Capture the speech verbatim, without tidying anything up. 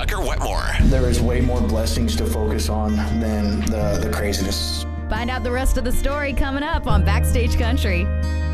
Tucker Wetmore. There is way more blessings to focus on than the, the craziness. Find out the rest of the story coming up on Backstage Country.